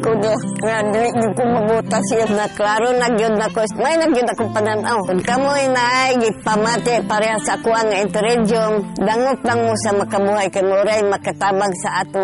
Kudo, nga dili ko mabutas yun na klaro nagyod na ko. May nagyod ako pananaw. Kung kamoy na ay gipamati pareha sa kuha nga interedium, dangop lang mo sa makabuhay kay Muray makatabang sa ato